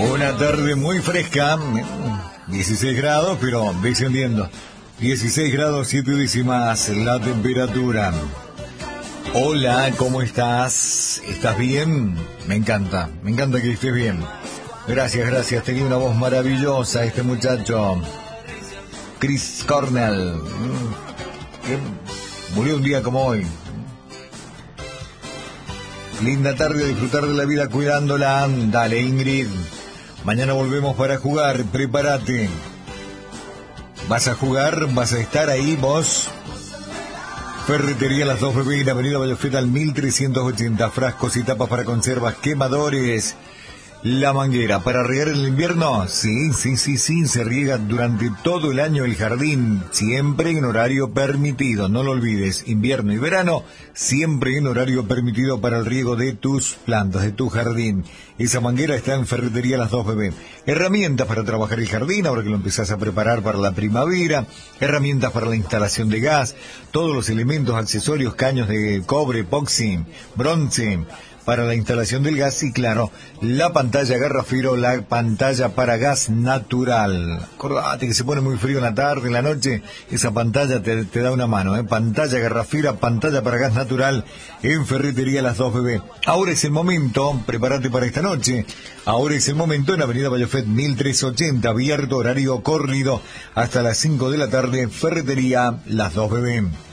Una tarde muy fresca, 16 grados, pero descendiendo. 16 grados 7 décimas la temperatura. Hola, ¿cómo estás? ¿Estás bien? Me encanta que estés bien. Gracias, tenía una voz maravillosa este muchacho. Chris Cornell. Murió un día como hoy. Linda tarde, disfrutar de la vida cuidándola. Dale, Ingrid. Mañana volvemos para jugar, prepárate. ¿Vas a jugar? ¿Vas a estar ahí vos? Ferretería Las Dos Bebés, Avenida Vallofeta al 1380. Frascos y tapas para conservas, quemadores. La manguera, ¿para regar en el invierno? Sí, se riega durante todo el año el jardín, siempre en horario permitido, no lo olvides, invierno y verano, siempre en horario permitido para el riego de tus plantas, de tu jardín. Esa manguera está en Ferretería Las Dos Bebés. Herramientas para trabajar el jardín, ahora que lo empezás a preparar para la primavera, herramientas para la instalación de gas, todos los elementos, accesorios, caños de cobre, epoxi, bronce, para la instalación del gas y claro, la pantalla Garrafiro, la pantalla para gas natural. Acordate que se pone muy frío en la tarde, en la noche, esa pantalla te da una mano, Pantalla Garrafira, pantalla para gas natural en Ferretería Las Dos Bebés. Ahora es el momento, prepárate para esta noche, ahora es el momento en Avenida Vallofet 1380, abierto, horario corrido hasta las 5 de la tarde, Ferretería Las Dos Bebés.